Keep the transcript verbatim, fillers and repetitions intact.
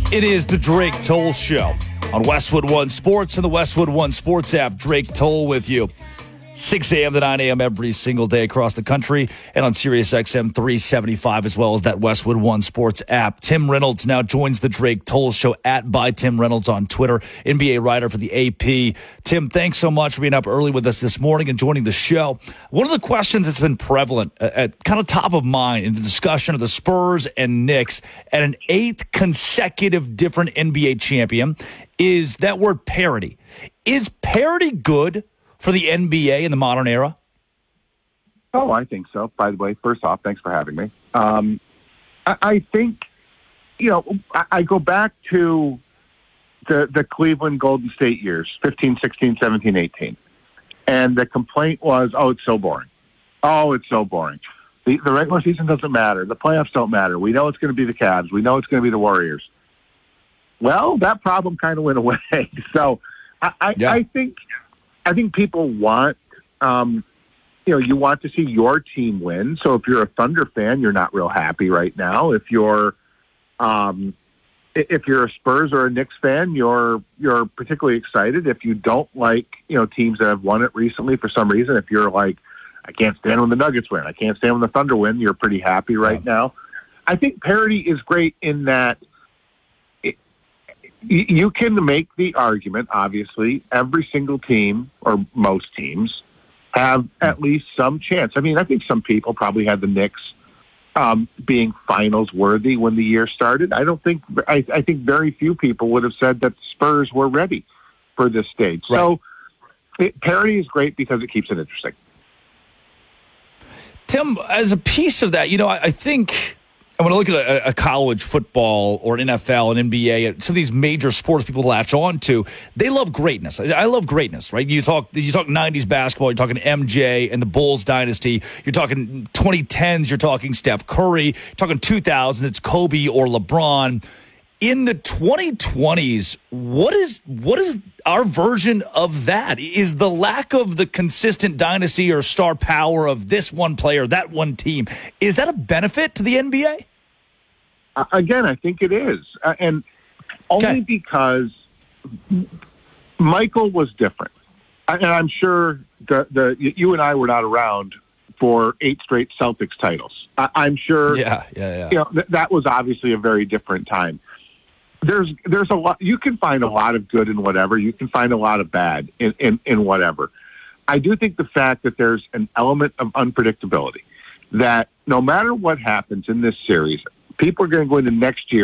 It is the Drake Toll Show on Westwood One Sports and the Westwood One Sports app. Drake Toll with you. six a.m. to nine a.m. every single day across the country and on Sirius X M three seventy-five as well as that Westwood One Sports app. Tim Reynolds now joins the Drake Toll Show at by Tim Reynolds on Twitter, N B A writer for the A P. Tim, thanks so much for being up early with us this morning and joining the show. One of the questions that's been prevalent, at, at kind of top of mind in the discussion of the Spurs and Knicks at an eighth consecutive different N B A champion is that word parity. Is parity good for the N B A in the modern era? Oh, I think so. By the way, first off, thanks for having me. Um, I, I think, you know, I, I go back to the, the Cleveland Golden State years, fifteen, sixteen, seventeen, eighteen. And the complaint was, oh, it's so boring. Oh, it's so boring. The, the regular season doesn't matter. The playoffs don't matter. We know it's going to be the Cavs. We know it's going to be the Warriors. Well, that problem kind of went away. So I, I, yeah. I think... I think people want, um, you know, you want to see your team win. So if you're a Thunder fan, you're not real happy right now. If you're, um, if you're a Spurs or a Knicks fan, you're you're particularly excited. If you don't like, you know, teams that have won it recently for some reason, if you're like, I can't stand when the Nuggets win, I can't stand when the Thunder win, you're pretty happy right yeah. now. I think parity is great in that. You can make the argument, obviously, every single team, or most teams, have at least some chance. I mean, I think some people probably had the Knicks um, being finals worthy when the year started. I don't think, I, I think very few people would have said that the Spurs were ready for this stage. Right. So it, parity is great because it keeps it interesting. Tim, as a piece of that, you know, I, I think... And when I look at a, a college football or an N F L, an N B A, some of these major sports people latch on to, they love greatness. I, I love greatness, right? You talk you talk nineties basketball, you're talking M J and the Bulls dynasty. You're talking twenty tens, you're talking Steph Curry. You're talking two thousand, it's Kobe or LeBron. In the twenty twenties, what is what is our version of that? Is the lack of the consistent dynasty or star power of this one player, that one team, is that a benefit to the N B A? Uh, again, I think it is. Uh, and only okay. because Michael was different. And I'm sure the, the you and I were not around for eight straight Celtics titles. I, I'm sure yeah, yeah, yeah. You know, th- that was obviously a very different time. There's there's a lot. You can find a lot of good in whatever. You can find a lot of bad in, in, in whatever. I do think the fact that there's an element of unpredictability, that no matter what happens in this series, people are going to go into next year